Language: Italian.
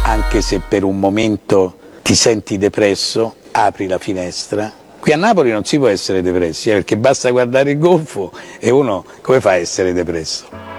Anche se per un momento ti senti depresso, apri la finestra. Qui a Napoli non si può essere depressi, perché basta guardare il golfo e uno come fa a essere depresso?